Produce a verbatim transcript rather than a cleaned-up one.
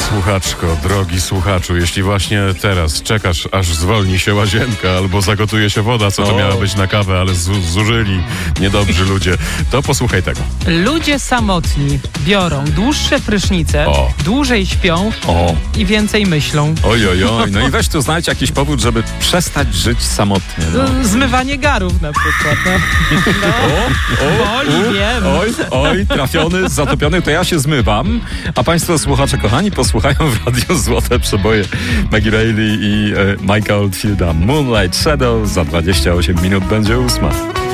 słuchaczko, drogi słuchaczu, jeśli właśnie teraz czekasz, aż zwolni się łazienka albo zagotuje się woda, co to O. miała być na kawę, ale zu- zużyli niedobrzy ludzie, to posłuchaj tego. Ludzie samotni biorą dłuższe prysznice, O. dłużej śpią O, i więcej myślą. oj, oj, oj. No i weź tu znajdź jakiś powód, żeby przestać żyć samotnie. No. Z- Zmywanie garów na przykład. No. No. Boli, wiem. Oj, oj, trafiony, zatopiony, to ja się zmywam. A państwo słuchacze kochani posłuchają w Radiu Złote Przeboje Maggie Reilly i e, Mike'a Oldfielda. Moonlight Shadow za dwadzieścia osiem minut będzie ósma.